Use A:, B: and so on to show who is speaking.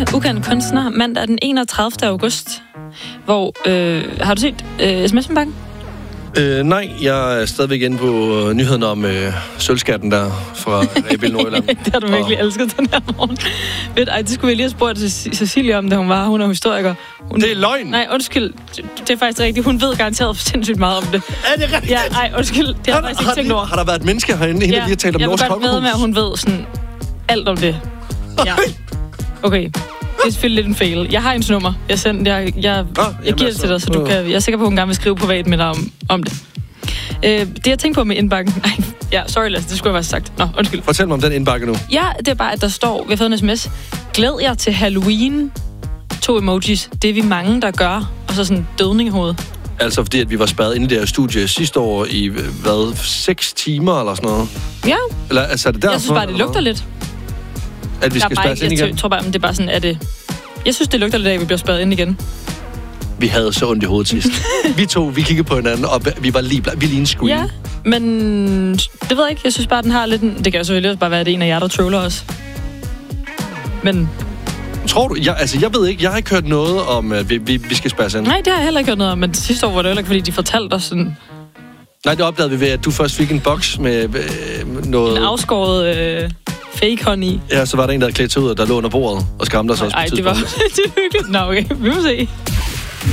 A: Ukendt kunstner, mandag den 31. august. Hvor, har du set sms-bakken?
B: Nej, jeg er stadigvæk inde på nyheden om sølvskatten der fra Rebild Nordjylland.
A: Det har du virkelig elsket den her morgen. Det skulle vi lige have spurgt til Cecilie om, da hun var. Hun er historiker.
B: Det er løgn!
A: Nej, undskyld. Det er faktisk rigtigt. Hun ved garanteret sindssygt meget om det.
B: Er det rigtigt?
A: Ja, nej, undskyld. Det har jeg faktisk ikke tænkt over.
B: Har der været et menneske herinde, der lige har talt om norsk kongehus?
A: Jeg vil godt med, at hun ved sådan alt om det. Ja. Okay. Det er selvfølgelig lidt en fail. Jeg har hendes nummer. Jeg giver det til dig, så du kan... Jeg er sikker på, at hun gerne vil skrive privat med dig om det. Det jeg tænkte på med indbakken... sorry Lasse, det skulle jeg være sagt. Nå, undskyld.
B: Fortæl mig om den indbakke nu.
A: Ja, det er bare, at der står... Vi har fået en sms. Glæd jer til Halloween. 2 emojis. Det er vi mange, der gør. Og så sådan dødning i hovedet.
B: Altså fordi, at vi var spadet inde i det her studie sidste år i, 6 timer eller sådan noget?
A: Ja.
B: Eller, altså, er det derfor,
A: jeg synes bare, det lugter lidt.
B: At vi skal spades ind igen?
A: Jeg tror bare, det er bare sådan, at det... Jeg synes, det lugter lidt af, at vi bliver spadet ind igen.
B: Vi havde så ondt i hovedet sidst. vi kiggede på hinanden, og vi var lige en screen.
A: Ja, men det ved jeg ikke. Jeg synes bare, den har lidt... Det kan jo selvfølgelig også bare være, at det er en af jer, der troller os. Men...
B: Tror du? Jeg ved ikke. Jeg har ikke hørt noget om, at vi skal spades ind.
A: Nej, det har jeg heller ikke hørt noget om. Men sidste år var det heller ikke, fordi de fortalte os sådan...
B: Nej, det opdagede vi ved, at du først fik en boks med noget...
A: En afskåret... fake honey.
B: Ja, så var der en, der havde klædt sig ud, og der lå under bordet og skamte os også på
A: det var hyggeligt. Nå, okay. Vi må se.